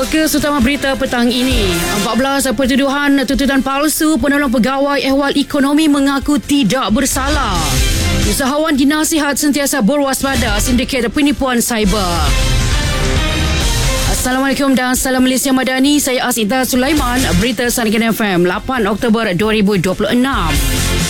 Fokus utama berita petang ini. 14 pertuduhan tuntutan palsu penolong pegawai ehwal ekonomi mengaku tidak bersalah. Usahawan dinasihat sentiasa berwaspada sindiket penipuan cyber. Assalamualaikum dan salam Malaysia Madani. Saya Asita Sulaiman. Berita Sanikan FM 8 Oktober 2026.